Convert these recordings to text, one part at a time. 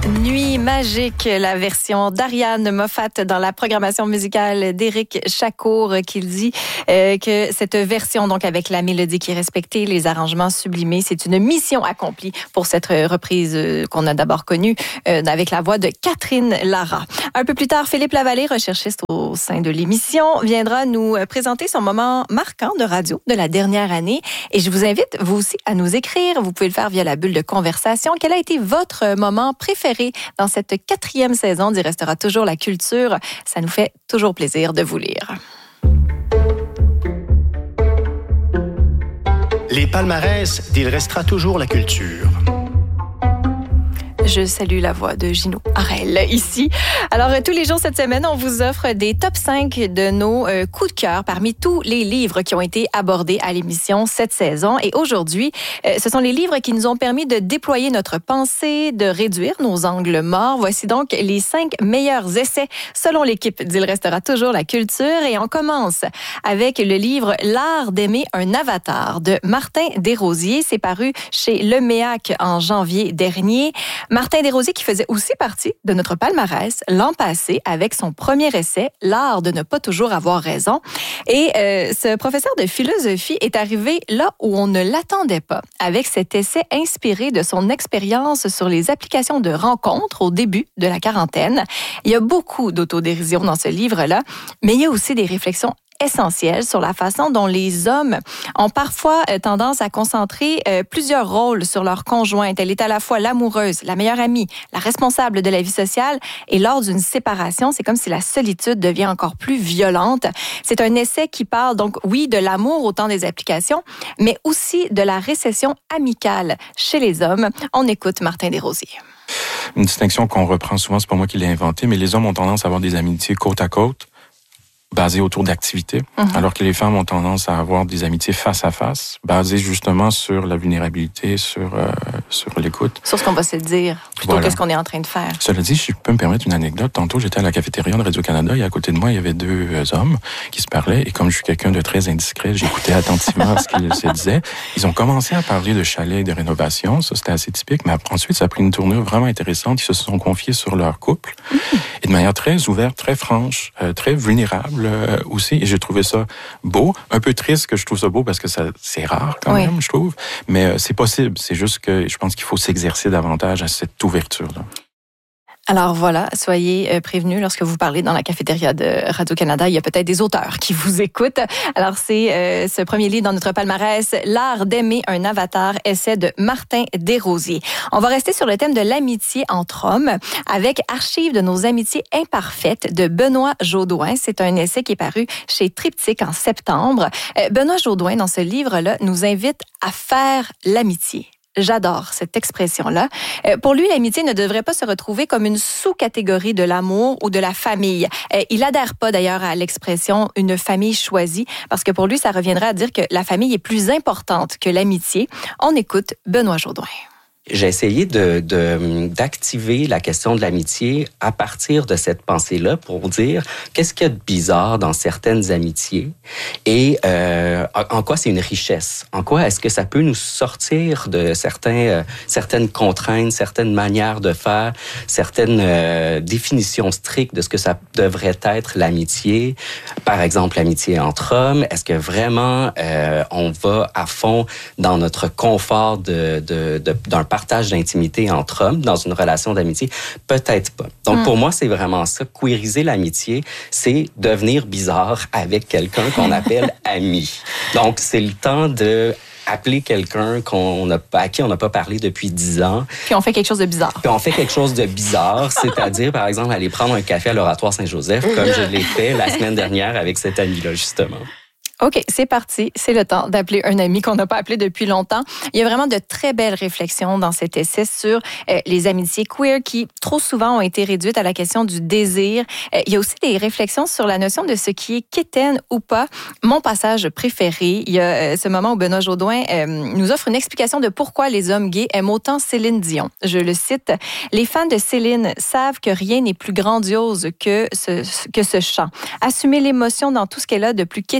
Nuit magique, la version d'Ariane Moffat dans la programmation musicale d'Éric Chacour qui dit que cette version, donc avec la mélodie qui est respectée, les arrangements sublimés, c'est une mission accomplie pour cette reprise qu'on a d'abord connue avec la voix de Catherine Lara. Un peu plus tard, Philippe Lavallée, recherchiste au sein de l'émission, viendra nous présenter son moment marquant de radio de la dernière année. Et je vous invite, vous aussi, à nous écrire. Vous pouvez le faire via la bulle de conversation. Quel a été votre moment préféré dans cette 4e saison d'Il restera toujours la culture? Ça nous fait toujours plaisir de vous lire. Les palmarès d'Il restera toujours la culture. Je salue la voix de Gino Harel ici. Alors, tous les jours cette semaine, on vous offre des top 5 de nos coups de cœur parmi tous les livres qui ont été abordés à l'émission cette saison. Et aujourd'hui, ce sont les livres qui nous ont permis de déployer notre pensée, de réduire nos angles morts. Voici donc les 5 meilleurs essais selon l'équipe d'Il restera toujours la culture. Et on commence avec le livre L'art d'aimer un avatar de Martin Desrosiers. C'est paru chez Le Méac en janvier dernier. Martin Desrosiers qui faisait aussi partie de notre palmarès l'an passé avec son premier essai, L'art de ne pas toujours avoir raison. Et ce professeur de philosophie est arrivé là où on ne l'attendait pas, avec cet essai inspiré de son expérience sur les applications de rencontres au début de la quarantaine. Il y a beaucoup d'autodérision dans ce livre-là, mais il y a aussi des réflexions essentielle sur la façon dont les hommes ont parfois tendance à concentrer plusieurs rôles sur leur conjointe. Elle est à la fois l'amoureuse, la meilleure amie, la responsable de la vie sociale. Et lors d'une séparation, c'est comme si la solitude devient encore plus violente. C'est un essai qui parle donc, oui, de l'amour au temps des applications, mais aussi de la récession amicale chez les hommes. On écoute Martin Desrosiers. Une distinction qu'on reprend souvent, c'est pas moi qui l'ai inventée, mais les hommes ont tendance à avoir des amitiés côte à côte, basées autour d'activités, alors que les femmes ont tendance à avoir des amitiés face à face, basées justement sur la vulnérabilité, sur l'écoute. Sur ce qu'on va se dire, plutôt que ce qu'on est en train de faire. Cela dit, si je peux me permettre une anecdote, tantôt j'étais à la cafétéria de Radio-Canada et à côté de moi, il y avait 2 hommes qui se parlaient et comme je suis quelqu'un de très indiscret, j'écoutais attentivement ce qu'ils se disaient. Ils ont commencé à parler de chalets et de rénovation, ça c'était assez typique, mais ensuite ça a pris une tournure vraiment intéressante. Ils se sont confiés sur leur couple et de manière très ouverte, très franche, très vulnérable aussi, et j'ai trouvé ça beau, un peu triste que je trouve ça beau parce que c'est rare quand même, je trouve, mais c'est possible, c'est juste que je pense qu'il faut s'exercer davantage à cette ouverture-là. Alors voilà, soyez prévenus lorsque vous parlez dans la cafétéria de Radio-Canada. Il y a peut-être des auteurs qui vous écoutent. Alors c'est ce premier livre dans notre palmarès, L'art d'aimer un avatar, essai de Martin Desrosiers. On va rester sur le thème de l'amitié entre hommes avec Archives de nos amitiés imparfaites de Benoît Jaudoin. C'est un essai qui est paru chez Triptyque en septembre. Benoît Jaudoin, dans ce livre-là, nous invite à faire l'amitié. J'adore cette expression-là. Pour lui, l'amitié ne devrait pas se retrouver comme une sous-catégorie de l'amour ou de la famille. Il adhère pas d'ailleurs à l'expression « une famille choisie » parce que pour lui, ça reviendrait à dire que la famille est plus importante que l'amitié. On écoute Benoît Jaudoin. J'ai essayé d'activer la question de l'amitié à partir de cette pensée-là pour dire qu'est-ce qu'il y a de bizarre dans certaines amitiés et en quoi c'est une richesse. En quoi est-ce que ça peut nous sortir de certaines contraintes, certaines manières de faire, certaines définitions strictes de ce que ça devrait être l'amitié. Par exemple, l'amitié entre hommes. Est-ce que vraiment on va à fond dans notre confort d'un partage d'intimité entre hommes dans une relation d'amitié? Peut-être pas. Donc, pour moi, c'est vraiment ça. Queeriser l'amitié, c'est devenir bizarre avec quelqu'un qu'on appelle ami. Donc, c'est le temps de appeler quelqu'un à qui on n'a pas parlé depuis 10 ans. Puis on fait quelque chose de bizarre. C'est-à-dire, par exemple, aller prendre un café à l'Oratoire Saint-Joseph, comme je l'ai fait la semaine dernière avec cet ami-là, justement. OK, c'est parti. C'est le temps d'appeler un ami qu'on n'a pas appelé depuis longtemps. Il y a vraiment de très belles réflexions dans cet essai sur les amitiés queer qui, trop souvent, ont été réduites à la question du désir. Il y a aussi des réflexions sur la notion de ce qui est quétaine ou pas. Mon passage préféré, il y a ce moment où Benoît Jaudoin nous offre une explication de pourquoi les hommes gays aiment autant Céline Dion. Je le cite. « Les fans de Céline savent que rien n'est plus grandiose que ce chant. Assumer l'émotion dans tout ce qu'elle a de plus quétaine et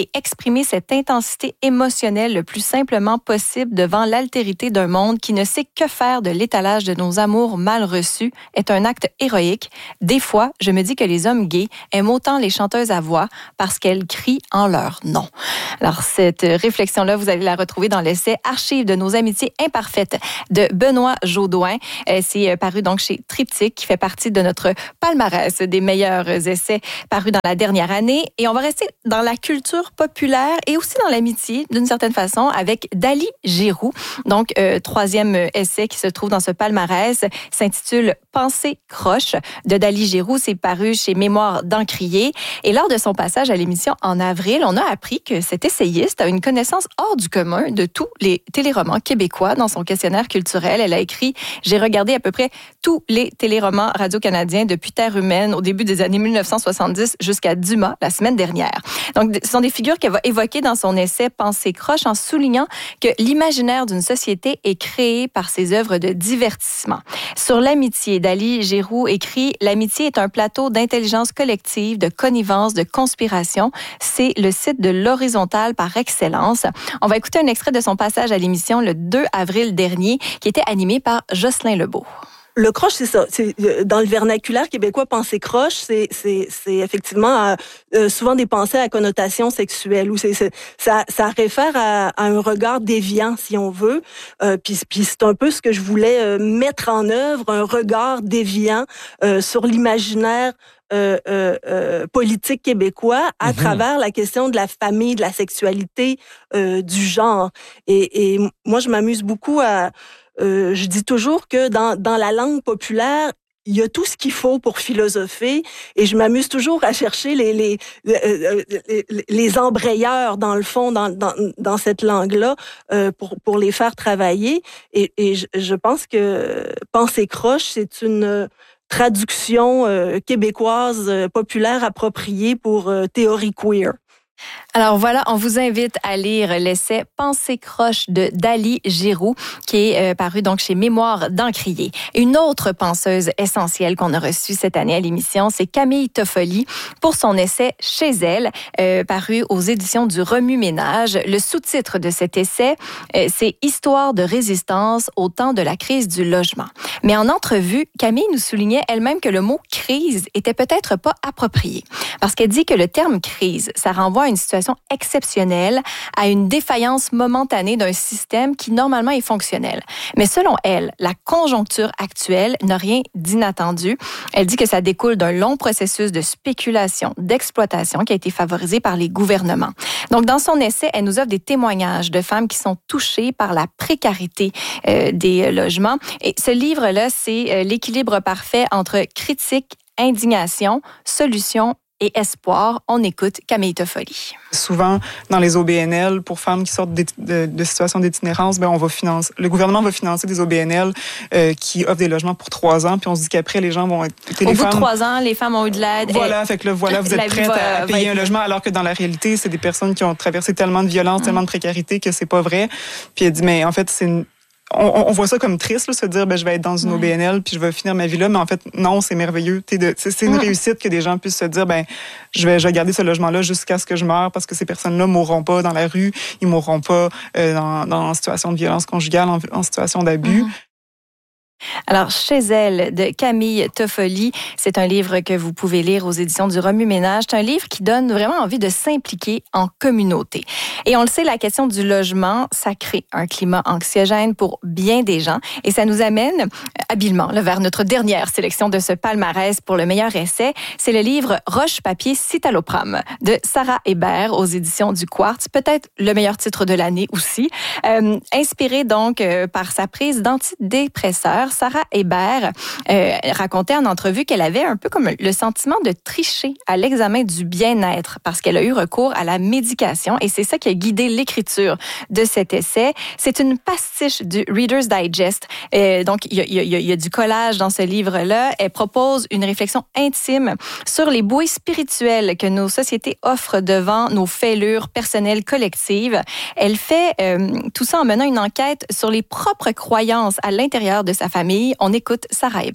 et exprimer cette intensité émotionnelle le plus simplement possible devant l'altérité d'un monde qui ne sait que faire de l'étalage de nos amours mal reçus est un acte héroïque. Des fois, je me dis que les hommes gays aiment autant les chanteuses à voix parce qu'elles crient en leur nom. Alors, cette réflexion-là, vous allez la retrouver dans l'essai Archives de nos amitiés imparfaites de Benoît Jaudoin. C'est paru donc chez Triptyque, qui fait partie de notre palmarès des meilleurs essais parus dans la dernière année. Et on va rester dans la culture populaire et aussi dans l'amitié, d'une certaine façon, avec Dali Giroux. Donc, troisième essai qui se trouve dans ce palmarès s'intitule Pensée croche de Dali Giroux. C'est paru chez Mémoire d'Encrier. Et lors de son passage à l'émission en avril, on a appris que cet essayiste a une connaissance hors du commun de tous les téléromans québécois. Dans son questionnaire culturel, elle a écrit « J'ai regardé à peu près tous les téléromans radio-canadiens depuis Terre humaine au début des années 1970 jusqu'à Dumas la semaine dernière. » Donc, ce sont des figures qu'elle va évoquer dans son essai Pensée croche en soulignant que l'imaginaire d'une société est créé par ses œuvres de divertissement. Sur l'amitié, Dali Giroux écrit « L'amitié est un plateau d'intelligence collective, de connivence, de conspiration. C'est le site de l'horizontale par excellence. » On va écouter un extrait de son passage à l'émission le 2 avril dernier qui était animé par Jocelyn Lebeau. Le croche, c'est ça. C'est, dans le vernaculaire québécois, penser croche, c'est effectivement souvent des pensées à connotation sexuelle. Ou ça réfère à un regard déviant, si on veut. Puis c'est un peu ce que je voulais mettre en œuvre, un regard déviant sur l'imaginaire politique québécois à travers la question de la famille, de la sexualité, du genre. Et moi, je m'amuse beaucoup à... je dis toujours que dans la langue populaire, il y a tout ce qu'il faut pour philosopher et je m'amuse toujours à chercher les embrayeurs dans le fond dans cette langue-là pour les faire travailler et je pense que Pensée croche, c'est une traduction québécoise populaire appropriée pour théorie queer. Alors voilà, on vous invite à lire l'essai Pensée croche de Dali Giroux qui est paru donc chez Mémoire d'Encrier. Une autre penseuse essentielle qu'on a reçue cette année à l'émission, c'est Camille Toffoli pour son essai Chez elle, paru aux éditions du Remue-Ménage. Le sous-titre de cet essai, c'est Histoire de résistance au temps de la crise du logement. Mais en entrevue, Camille nous soulignait elle-même que le mot crise était peut-être pas approprié parce qu'elle dit que le terme crise, ça renvoie à une situation exceptionnelle, à une défaillance momentanée d'un système qui normalement est fonctionnel. Mais selon elle, la conjoncture actuelle n'a rien d'inattendu. Elle dit que ça découle d'un long processus de spéculation, d'exploitation qui a été favorisé par les gouvernements. Donc, dans son essai, elle nous offre des témoignages de femmes qui sont touchées par la précarité des logements. Et ce livre-là, c'est l'équilibre parfait entre critique, indignation, solution et espoir. On écoute Camille Toffoli. Souvent, dans les OBNL, pour femmes qui sortent de situations d'itinérance, on va financer, le gouvernement va financer des OBNL qui offrent des logements pour 3 ans, puis on se dit qu'après, les gens vont être... Au bout de 3 ans, les femmes ont eu de l'aide. Voilà, fait que là, voilà, vous êtes prêtes à payer un logement, alors que dans la réalité, c'est des personnes qui ont traversé tellement de violence, tellement de précarité que c'est pas vrai. Puis elle dit, mais en fait, c'est on voit ça comme triste, là, se dire je vais être dans une OBNL puis je vais finir ma vie là, mais en fait non, c'est merveilleux. C'est une réussite que des gens puissent se dire je vais garder ce logement-là jusqu'à ce que je meure parce que ces personnes-là mourront pas dans la rue, ils mourront pas en situation de violence conjugale, en situation d'abus. Alors, Chez elle, de Camille Toffoli, c'est un livre que vous pouvez lire aux éditions du Remue-Ménage. C'est un livre qui donne vraiment envie de s'impliquer en communauté. Et on le sait, la question du logement, ça crée un climat anxiogène pour bien des gens. Et ça nous amène habilement vers notre dernière sélection de ce palmarès pour le meilleur essai. C'est le livre Roche-Papier Citalopram de Sarah Hébert aux éditions du Quartz. Peut-être le meilleur titre de l'année aussi. Inspiré donc par sa prise d'antidépresseurs, Sarah Hébert racontait en entrevue qu'elle avait un peu comme le sentiment de tricher à l'examen du bien-être parce qu'elle a eu recours à la médication et c'est ça qui a guidé l'écriture de cet essai. C'est une pastiche du Reader's Digest. Donc, il y a du collage dans ce livre-là. Elle propose une réflexion intime sur les bouées spirituelles que nos sociétés offrent devant nos fêlures personnelles collectives. Elle fait tout ça en menant une enquête sur les propres croyances à l'intérieur de sa famille. On écoute Sarah Hébert.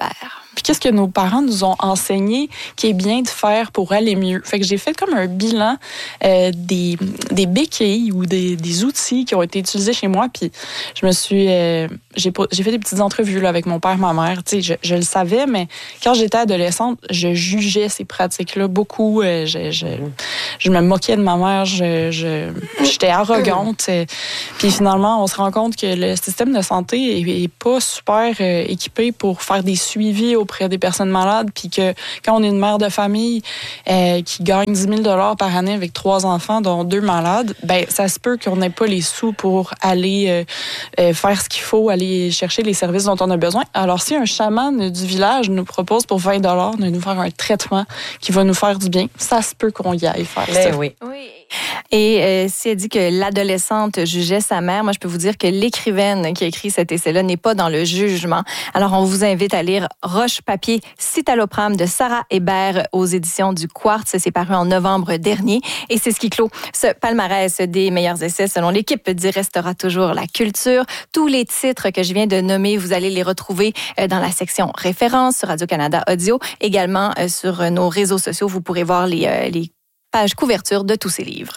puis qu'est-ce que nos parents nous ont enseigné qui est bien de faire pour aller mieux. Fait que j'ai fait comme un bilan des béquilles ou des outils qui ont été utilisés chez moi, puis je me suis... j'ai fait des petites entrevues là, avec mon père, ma mère. Tu sais, je le savais, mais quand j'étais adolescente, je jugeais ces pratiques-là beaucoup. Je me moquais de ma mère, j'étais arrogante. Puis finalement, on se rend compte que le système de santé est pas super équipé pour faire des suivis auprès des personnes malades, puis que quand on est une mère de famille qui gagne 10 000 $ par année avec 3 enfants, dont 2 malades, ben ça se peut qu'on n'ait pas les sous pour aller faire ce qu'il faut, aller chercher les services dont on a besoin. Alors, si un chaman du village nous propose pour 20 $ de nous faire un traitement qui va nous faire du bien, ça se peut qu'on y aille faire ça. Oui. Et si elle dit que l'adolescente jugeait sa mère, moi, je peux vous dire que l'écrivaine qui a écrit cet essai-là n'est pas dans le jugement. Alors, on vous invite à lire Roche, papier, citalopram de Sarah Hébert aux éditions du Quartz. C'est paru en novembre dernier. Et c'est ce qui clôt ce palmarès des meilleurs essais selon l'équipe d'Il restera toujours la culture. Tous les titres que je viens de nommer, vous allez les retrouver dans la section références sur Radio-Canada Audio. Également, sur nos réseaux sociaux, vous pourrez voir les pages couverture de tous ces livres.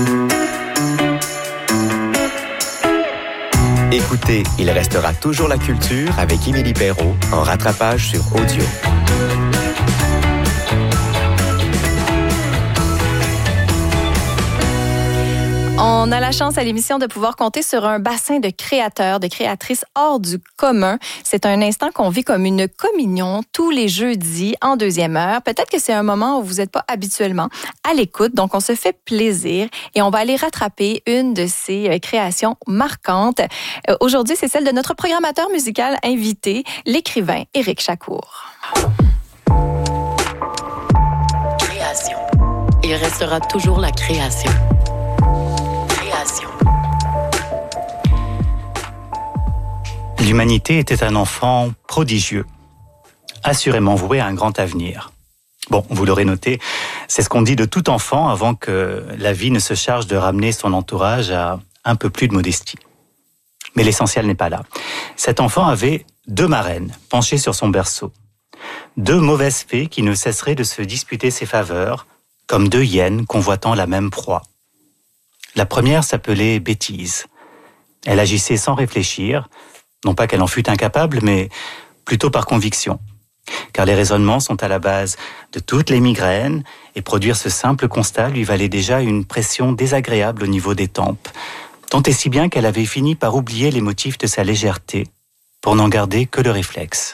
Écoutez, il restera toujours la culture avec Émilie Perrault en rattrapage sur Audio. On a la chance à l'émission de pouvoir compter sur un bassin de créateurs, de créatrices hors du commun. C'est un instant qu'on vit comme une communion tous les jeudis en deuxième heure. Peut-être que c'est un moment où vous n'êtes pas habituellement à l'écoute, donc on se fait plaisir et on va aller rattraper une de ces créations marquantes. Aujourd'hui, c'est celle de notre programmateur musical invité, l'écrivain Éric Chacour. Création. Il restera toujours la création. L'humanité était un enfant prodigieux, assurément voué à un grand avenir. Bon, vous l'aurez noté, c'est ce qu'on dit de tout enfant avant que la vie ne se charge de ramener son entourage à un peu plus de modestie. Mais l'essentiel n'est pas là. Cet enfant avait 2 marraines penchées sur son berceau. 2 mauvaises fées qui ne cesseraient de se disputer ses faveurs, comme 2 hyènes convoitant la même proie. La première s'appelait Bêtise. Elle agissait sans réfléchir, non pas qu'elle en fût incapable, mais plutôt par conviction. Car les raisonnements sont à la base de toutes les migraines, et produire ce simple constat lui valait déjà une pression désagréable au niveau des tempes, tant et si bien qu'elle avait fini par oublier les motifs de sa légèreté, pour n'en garder que le réflexe.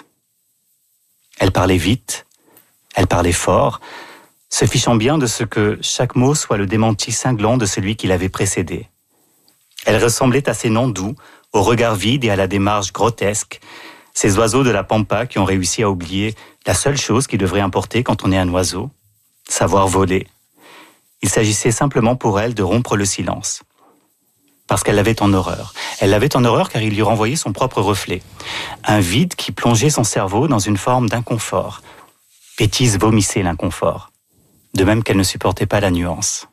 Elle parlait vite, elle parlait fort, se fichant bien de ce que chaque mot soit le démenti cinglant de celui qui l'avait précédé. Elle ressemblait à ces noms doux, au regard vide et à la démarche grotesque, ces oiseaux de la pampa qui ont réussi à oublier la seule chose qui devrait importer quand on est un oiseau, savoir voler. Il s'agissait simplement pour elle de rompre le silence. Parce qu'elle l'avait en horreur. Elle l'avait en horreur car il lui renvoyait son propre reflet. Un vide qui plongeait son cerveau dans une forme d'inconfort. Bêtise vomissait l'inconfort. De même qu'elle ne supportait pas la nuance.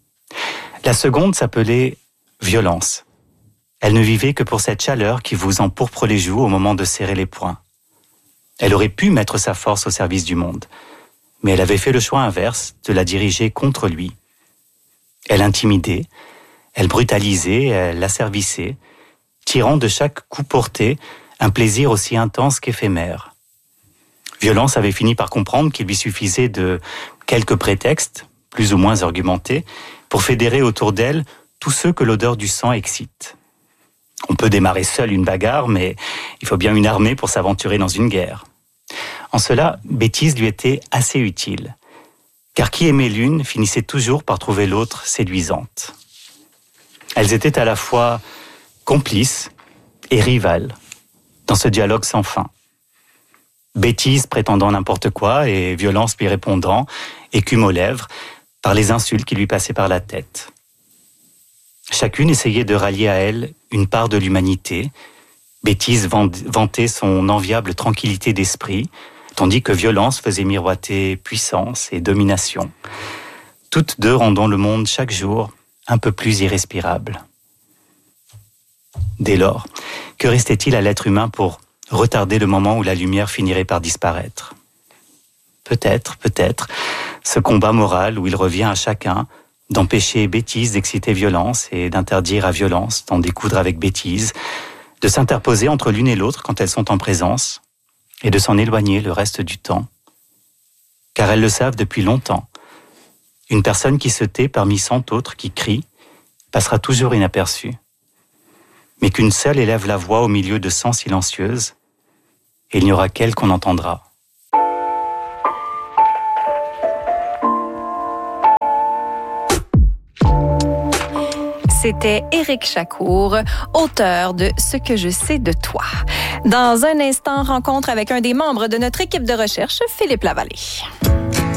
La seconde s'appelait violence. Elle ne vivait que pour cette chaleur qui vous empourpre les joues au moment de serrer les poings. Elle aurait pu mettre sa force au service du monde, mais elle avait fait le choix inverse de la diriger contre lui. Elle intimidait, elle brutalisait, elle asservissait, tirant de chaque coup porté un plaisir aussi intense qu'éphémère. Violence avait fini par comprendre qu'il lui suffisait de quelques prétextes, plus ou moins argumentés, pour fédérer autour d'elle tous ceux que l'odeur du sang excite. On peut démarrer seul une bagarre, mais il faut bien une armée pour s'aventurer dans une guerre. En cela, Bêtise lui était assez utile, car qui aimait l'une finissait toujours par trouver l'autre séduisante. Elles étaient à la fois complices et rivales dans ce dialogue sans fin. Bêtise prétendant n'importe quoi et violence lui répondant, écume aux lèvres, par les insultes qui lui passaient par la tête. Chacune essayait de rallier à elle une part de l'humanité. Bêtise vantait son enviable tranquillité d'esprit, tandis que violence faisait miroiter puissance et domination. Toutes 2 rendant le monde chaque jour un peu plus irrespirable. Dès lors, que restait-il à l'être humain pour retarder le moment où la lumière finirait par disparaître. Peut-être, ce combat moral où il revient à chacun d'empêcher bêtise d'exciter violence et d'interdire à violence d'en découdre avec bêtise, de s'interposer entre l'une et l'autre quand elles sont en présence et de s'en éloigner le reste du temps. Car elles le savent depuis longtemps. Une personne qui se tait parmi 100 autres qui crient passera toujours inaperçue. Mais qu'une seule élève la voix au milieu de 100 silencieuses, et il n'y aura qu'elle qu'on entendra. C'était Éric Chacour, auteur de « Ce que je sais de toi ». Dans un instant, rencontre avec un des membres de notre équipe de recherche, Philippe Lavallée.